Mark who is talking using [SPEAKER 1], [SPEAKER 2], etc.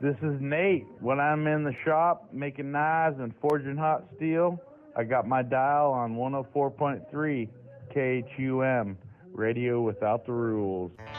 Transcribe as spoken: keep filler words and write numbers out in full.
[SPEAKER 1] This is Nate. When I'm in the shop making knives and forging hot steel, I got my dial on one oh four point three K H U M, radio without the rules.